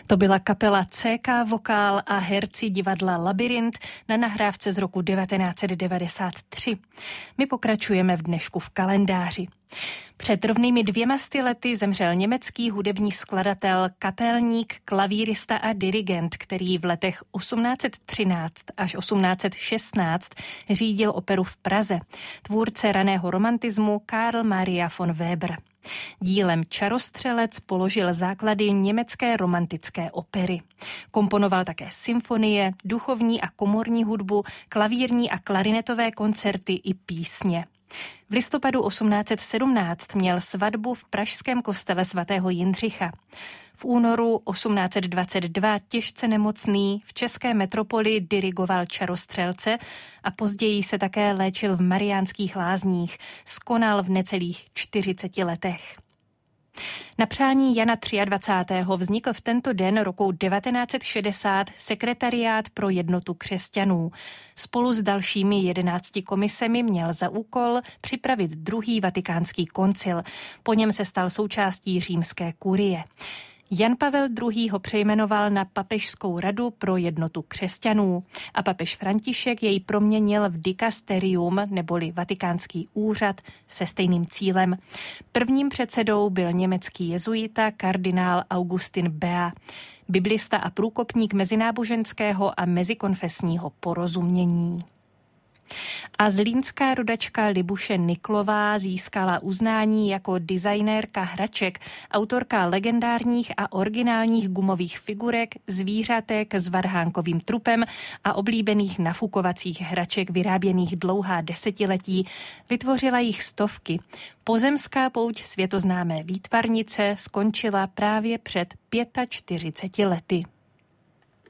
To byla kapela CK Vokál a herci divadla Labyrint na nahrávce z roku 1993. My pokračujeme v dnešku v kalendáři. Před rovnými 200 lety zemřel německý hudební skladatel, kapelník, klavírista a dirigent, který v letech 1813 až 1816 řídil operu v Praze. Tvůrce raného romantismu Karl Maria von Weber. Dílem Čarostřelec položil základy německé romantické opery. Komponoval také symfonie, duchovní a komorní hudbu, klavírní a klarinetové koncerty i písně. V listopadu 1817 měl svatbu v pražském kostele svatého Jindřicha. V únoru 1822 těžce nemocný v české metropoli dirigoval Čarostřelce a později se také léčil v Mariánských Lázních. Skonal v necelých 40 letech. Na přání Jana 23. vznikl v tento den roku 1960 sekretariát pro jednotu křesťanů. Spolu s dalšími 11 komisemi měl za úkol připravit druhý vatikánský koncil. Po něm se stal součástí římské kurie. Jan Pavel II. Ho přejmenoval na Papežskou radu pro jednotu křesťanů a papež František jej proměnil v dikasterium neboli vatikánský úřad se stejným cílem. Prvním předsedou byl německý jezuita kardinál Augustin Bea, biblista a průkopník mezináboženského a mezikonfesního porozumění. A zlínská rodačka Libuše Niklová získala uznání jako designérka hraček, autorka legendárních a originálních gumových figurek, zvířatek s varhánkovým trupem a oblíbených nafukovacích hraček vyráběných dlouhá desetiletí. Vytvořila jich stovky. Pozemská pouť světoznámé výtvarnice skončila právě před 45 lety.